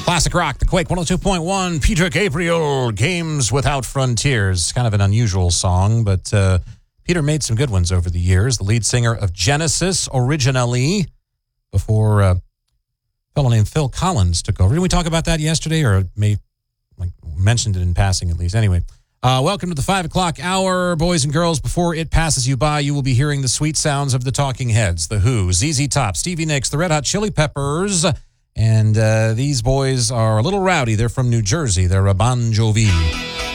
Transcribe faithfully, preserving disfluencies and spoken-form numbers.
Classic rock, the Quake one oh two point one, Peter Gabriel, Games Without Frontiers. Kind of an unusual song, but uh, Peter made some good ones over the years. The lead singer of Genesis originally, before uh, a fellow named Phil Collins took over. Didn't we talk about that yesterday, or may like mentioned it in passing at least? Anyway, uh, welcome to the five o'clock hour, boys and girls. Before it passes you by, you will be hearing the sweet sounds of the Talking Heads, The Who, Z Z Top, Stevie Nicks, the Red Hot Chili Peppers. And uh, these boys are a little rowdy. They're from New Jersey. They're a Bon Jovi.